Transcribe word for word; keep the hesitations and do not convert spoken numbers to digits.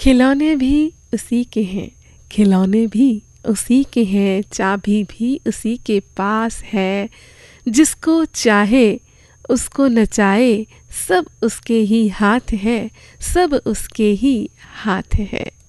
खिलौने भी उसी के हैं, खिलौने भी उसी के हैं, चाबी भी उसी के पास है। जिसको चाहे उसको नचाए, सब उसके ही हाथ है, सब उसके ही हाथ है।